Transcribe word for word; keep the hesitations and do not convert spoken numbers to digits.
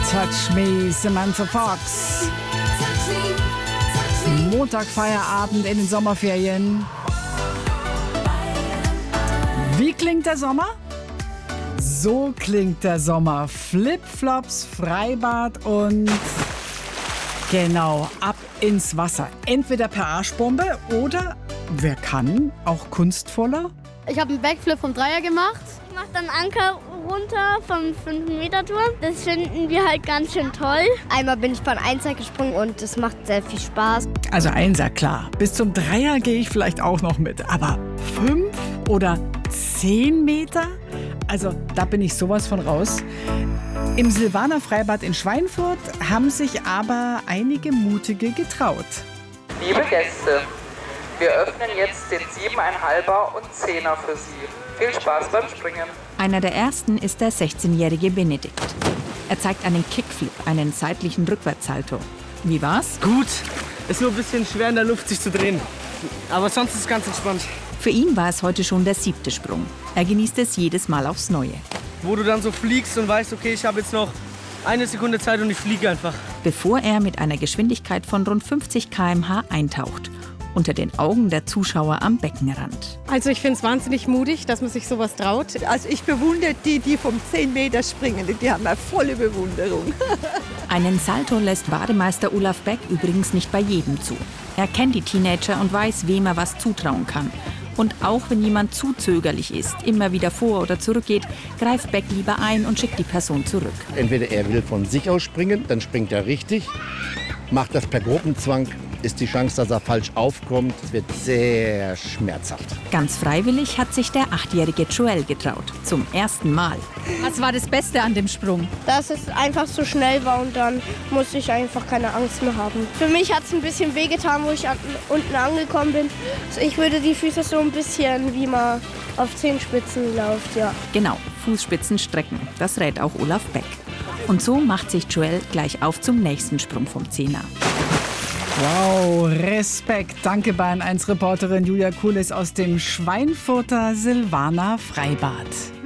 Touch Me, Samantha Fox. Montag Feierabend in den Sommerferien. Wie klingt der Sommer? So klingt der Sommer. Flipflops, Freibad und genau, ab ins Wasser. Entweder per Arschbombe oder, wer kann, auch kunstvoller. Ich habe einen Backflip vom Dreier gemacht. Ich mache dann Anker runter vom fünf Meter Turm. Das finden wir halt ganz schön toll. Einmal bin ich von Einser gesprungen und es macht sehr viel Spaß. Also Einser, klar. Bis zum Dreier gehe ich vielleicht auch noch mit. Aber fünf oder zehn Meter? Also da bin ich sowas von raus. Im Silvaner Freibad in Schweinfurt haben sich aber einige Mutige getraut. Liebe Gäste, wir öffnen jetzt den siebeneinhalber und Zehner für Sie. Viel Spaß beim Springen. Einer der ersten ist der sechzehnjährige Benedikt. Er zeigt einen Kickflip, einen seitlichen Rückwärtssalto. Wie war's? Gut. Ist nur ein bisschen schwer in der Luft, sich zu drehen. Aber sonst ist es ganz entspannt. Für ihn war es heute schon der siebte Sprung. Er genießt es jedes Mal aufs Neue. Wo du dann so fliegst und weißt, okay, ich habe jetzt noch eine Sekunde Zeit und ich fliege einfach. Bevor er mit einer Geschwindigkeit von rund fünfzig Kilometer pro Stunde eintaucht. Unter den Augen der Zuschauer am Beckenrand. Also ich finde es wahnsinnig mutig, dass man sich sowas traut. Also ich bewundere die, die vom zehn Meter springen. Die haben eine volle Bewunderung. Einen Salto lässt Bademeister Olaf Beck übrigens nicht bei jedem zu. Er kennt die Teenager und weiß, wem er was zutrauen kann. Und auch wenn jemand zu zögerlich ist, immer wieder vor- oder zurückgeht, greift Beck lieber ein und schickt die Person zurück. Entweder er will von sich aus springen, dann springt er richtig. Macht das per Gruppenzwang, ist die Chance, dass er falsch aufkommt, wird sehr schmerzhaft. Ganz freiwillig hat sich der achtjährige Joel getraut. Zum ersten Mal. Was war das Beste an dem Sprung? Dass es einfach so schnell war und dann musste ich einfach keine Angst mehr haben. Für mich hat es ein bisschen wehgetan, wo ich an, unten angekommen bin. Also ich würde die Füße so ein bisschen wie man auf Zehenspitzen läuft, ja. Genau, Fußspitzen strecken. Das rät auch Olaf Beck. Und so macht sich Joel gleich auf zum nächsten Sprung vom Zehner. Wow, Respekt. Danke Bayern eins Reporterin Julia Kulis aus dem Schweinfurter Silvaner Freibad.